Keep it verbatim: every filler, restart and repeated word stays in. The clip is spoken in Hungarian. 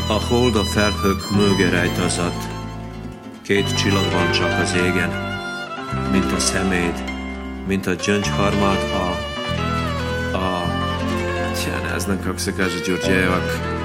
A hold a felhők mögé rejtőzött, két csillag van csak az égen, mint a szeméd, mint a gyöngyharmad a... a... Tján, ez nem как se kaže Đurđevak.